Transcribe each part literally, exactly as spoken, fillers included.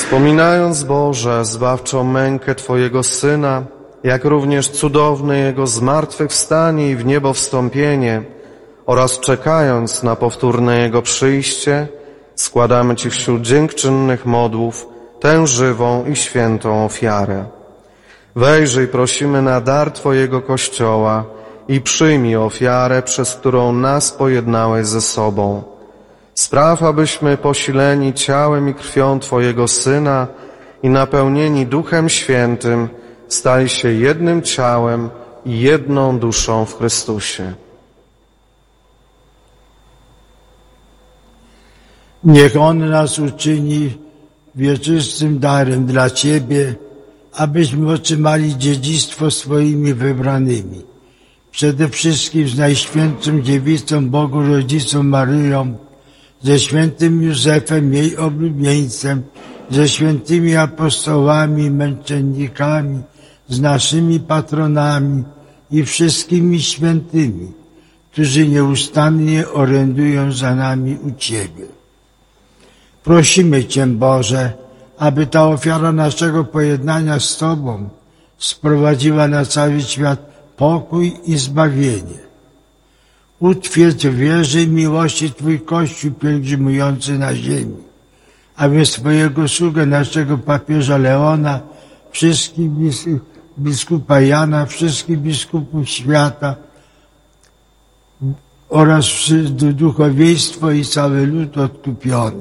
Wspominając, Boże, zbawczą mękę Twojego Syna, jak również cudowne Jego zmartwychwstanie i w niebo wstąpienie oraz czekając na powtórne Jego przyjście, składamy Ci wśród dziękczynnych modłów tę żywą i świętą ofiarę. Wejrzyj, prosimy, na dar Twojego Kościoła i przyjmij ofiarę, przez którą nas pojednałeś ze sobą. Spraw, abyśmy posileni ciałem i krwią Twojego Syna i napełnieni Duchem Świętym stali się jednym ciałem i jedną duszą w Chrystusie. Niech On nas uczyni wieczystym darem dla Ciebie, abyśmy otrzymali dziedzictwo swoimi wybranymi. Przede wszystkim z Najświętszą Dziewicą Bogu Rodzicą Maryją, ze świętym Józefem, jej oblubieńcem, ze świętymi apostołami, męczennikami, z naszymi patronami i wszystkimi świętymi, którzy nieustannie orędują za nami u Ciebie. Prosimy Cię, Boże, aby ta ofiara naszego pojednania z Tobą sprowadziła na cały świat pokój i zbawienie. Utwierdź w wierze i miłości Twój Kościół pielgrzymujący na ziemi, aby swojego sługę, naszego papieża Leona, wszystkich biskupa Jana, wszystkich biskupów świata oraz duchowieństwo i cały lud odkupiony.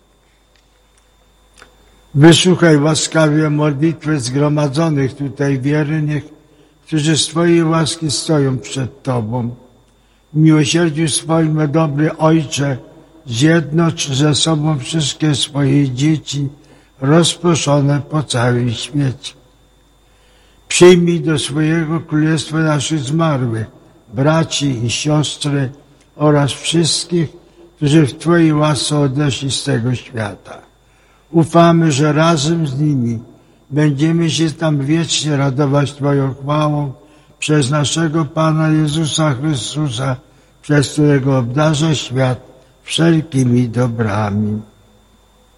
Wysłuchaj łaskawie modlitwę zgromadzonych tutaj wiernych, którzy z Twojej łaski stoją przed Tobą. W miłosierdziu swoim, dobry Ojcze, zjednocz ze sobą wszystkie swoje dzieci rozproszone po całym świecie. Przyjmij do swojego królestwa naszych zmarłych, braci i siostry oraz wszystkich, którzy w Twojej łasce odeszli z tego świata. Ufamy, że razem z nimi będziemy się tam wiecznie radować Twoją chwałą przez naszego Pana Jezusa Chrystusa, przez którego obdarza świat wszelkimi dobrami.